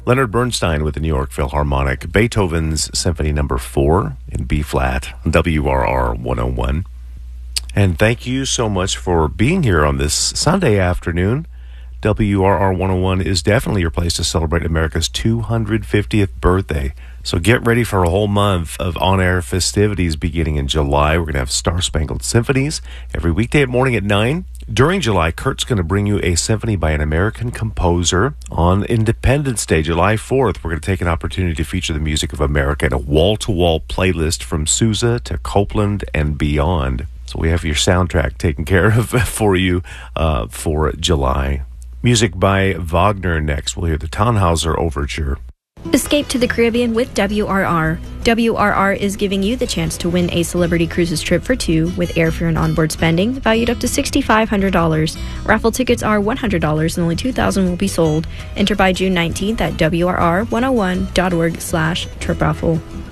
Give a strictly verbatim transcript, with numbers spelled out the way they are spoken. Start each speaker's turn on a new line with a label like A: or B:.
A: Leonard Bernstein with the New York Philharmonic, Beethoven's Symphony Number four in B-flat, W R R one oh one. And thank you so much for being here on this Sunday afternoon. W R R one oh one is definitely your place to celebrate America's two hundred fiftieth birthday. So get ready for a whole month of on-air festivities beginning in July. We're going to have Star-Spangled Symphonies every weekday morning at nine. During July, Kurt's going to bring you a symphony by an American composer. On Independence Day, July fourth, we're going to take an opportunity to feature the music of America in a wall-to-wall playlist from Sousa to Copeland and beyond. So we have your soundtrack taken care of for you uh, for July. Music by Wagner next. We'll hear the Tannhauser Overture.
B: Escape to the Caribbean with W R R. W R R is giving you the chance to win a Celebrity Cruises trip for two with airfare and onboard spending valued up to six thousand five hundred dollars. Raffle tickets are one hundred dollars and only two thousand will be sold. Enter by June nineteenth at W R R one oh one dot org slash trip raffle.